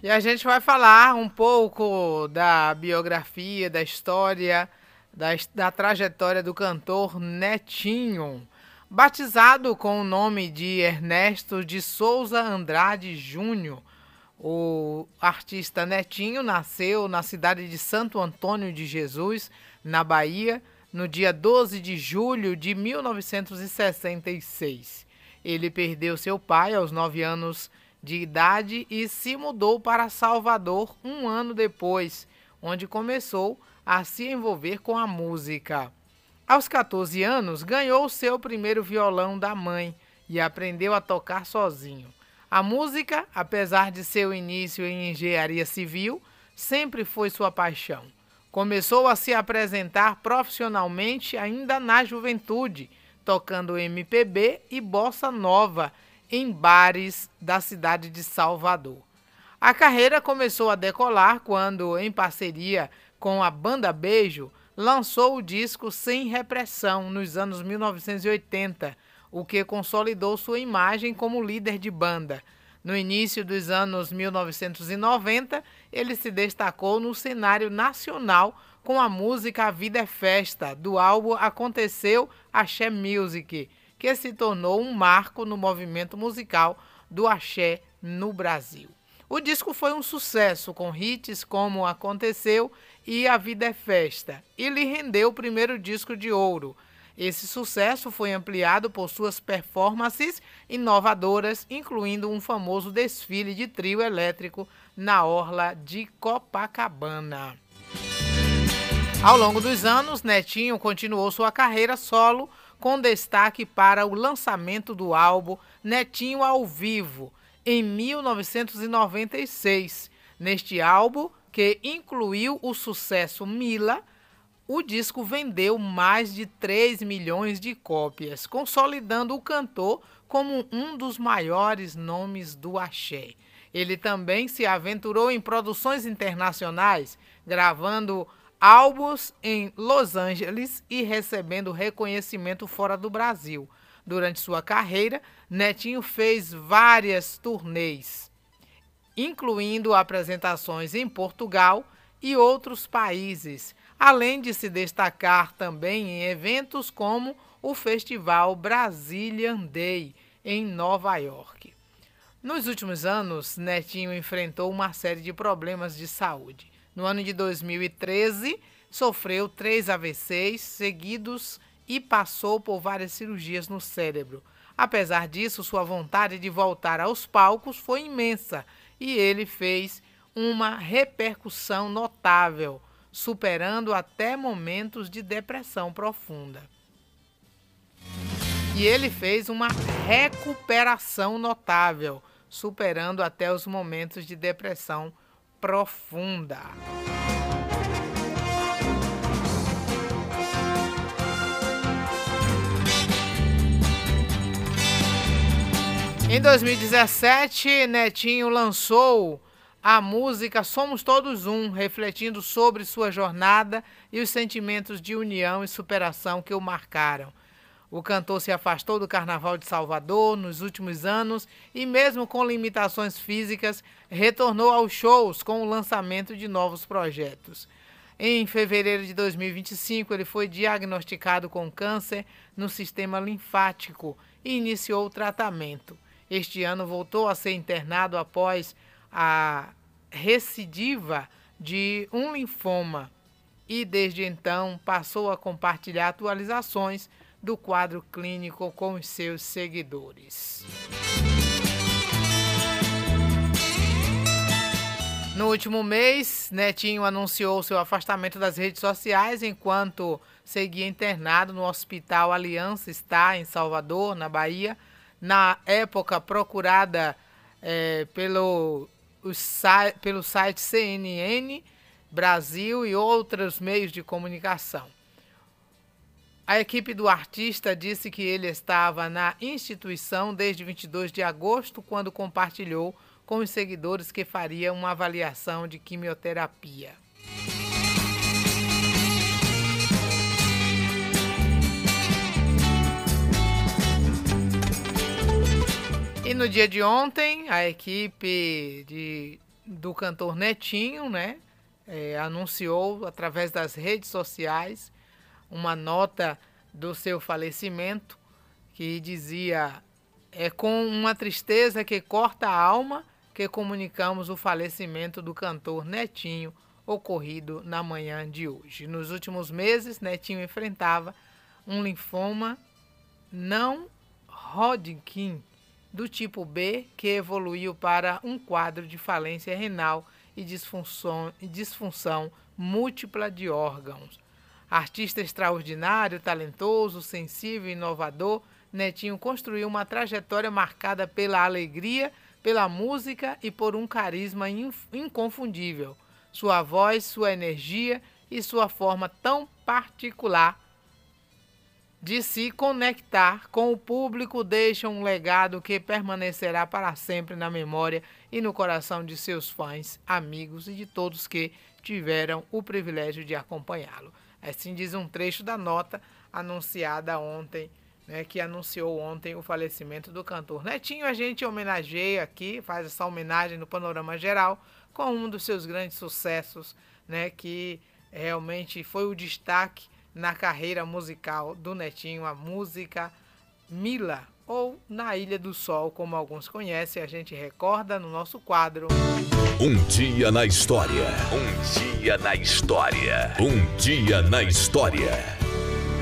E a gente vai falar um pouco da biografia, da história, da trajetória do cantor Netinho, batizado com o nome de Ernesto de Souza Andrade Júnior. O artista Netinho nasceu na cidade de Santo Antônio de Jesus, na Bahia, no dia 12 de julho de 1966. Ele perdeu seu pai aos 9 anos de idade e se mudou para Salvador um ano depois, onde começou a se envolver com a música. Aos 14 anos, ganhou seu primeiro violão da mãe e aprendeu a tocar sozinho. A música, apesar de seu início em engenharia civil, sempre foi sua paixão. Começou a se apresentar profissionalmente ainda na juventude, tocando MPB e bossa nova em bares da cidade de Salvador. A carreira começou a decolar quando, em parceria com a banda Beijo, lançou o disco Sem Repressão nos anos 1980, o que consolidou sua imagem como líder de banda. No início dos anos 1990, ele se destacou no cenário nacional com a música A Vida é Festa, do álbum Aconteceu Axé Music, que se tornou um marco no movimento musical do axé no Brasil. O disco foi um sucesso, com hits como Aconteceu e A Vida é Festa, e lhe rendeu o primeiro disco de ouro. Esse sucesso foi ampliado por suas performances inovadoras, incluindo um famoso desfile de trio elétrico na orla de Copacabana. Ao longo dos anos, Netinho continuou sua carreira solo, com destaque para o lançamento do álbum Netinho ao Vivo, em 1996. Neste álbum, que incluiu o sucesso Mila, o disco vendeu mais de 3 milhões de cópias, consolidando o cantor como um dos maiores nomes do axé. Ele também se aventurou em produções internacionais, gravando álbuns em Los Angeles e recebendo reconhecimento fora do Brasil. Durante sua carreira, Netinho fez várias turnês, incluindo apresentações em Portugal e outros países, além de se destacar também em eventos como o Festival Brazilian Day, em Nova York. Nos últimos anos, Netinho enfrentou uma série de problemas de saúde. No ano de 2013, sofreu 3 AVCs seguidos e passou por várias cirurgias no cérebro. Apesar disso, sua vontade de voltar aos palcos foi imensa e ele fez uma repercussão notável, superando até momentos de depressão profunda. E ele fez uma recuperação notável, superando até os momentos de depressão profunda. Em 2017, Netinho lançou a música Somos Todos Um, refletindo sobre sua jornada e os sentimentos de união e superação que o marcaram. O cantor se afastou do Carnaval de Salvador nos últimos anos e, mesmo com limitações físicas, retornou aos shows com o lançamento de novos projetos. Em fevereiro de 2025, ele foi diagnosticado com câncer no sistema linfático e iniciou o tratamento. Este ano voltou a ser internado após a recidiva de um linfoma e, desde então, passou a compartilhar atualizações do quadro clínico com os seus seguidores. No último mês, Netinho anunciou seu afastamento das redes sociais enquanto seguia internado no Hospital Aliança Star, em Salvador, na Bahia, na época procurada pelo site CNN Brasil e outros meios de comunicação. A equipe do artista disse que ele estava na instituição desde 22 de agosto, quando compartilhou com os seguidores que faria uma avaliação de quimioterapia. E no dia de ontem, a equipe do cantor Netinho, né? Anunciou através das redes sociais uma nota do seu falecimento que dizia: é com uma tristeza que corta a alma que comunicamos o falecimento do cantor Netinho, ocorrido na manhã de hoje. Nos últimos meses, Netinho enfrentava um linfoma não Hodgkin do tipo B, que evoluiu para um quadro de falência renal e disfunção múltipla de órgãos. Artista extraordinário, talentoso, sensível e inovador, Netinho construiu uma trajetória marcada pela alegria, pela música e por um carisma inconfundível. Sua voz, sua energia e sua forma tão particular de se conectar com o público deixam um legado que permanecerá para sempre na memória e no coração de seus fãs, amigos e de todos que tiveram o privilégio de acompanhá-lo. Assim diz um trecho da nota anunciada ontem, né, que anunciou ontem o falecimento do cantor Netinho. A gente homenageia aqui, faz essa homenagem no panorama geral com um dos seus grandes sucessos, né, que realmente foi o destaque na carreira musical do Netinho, a música Mila, ou Na Ilha do Sol, como alguns conhecem. A gente recorda no nosso quadro Um Dia na História. Um Dia na História. Um Dia na História.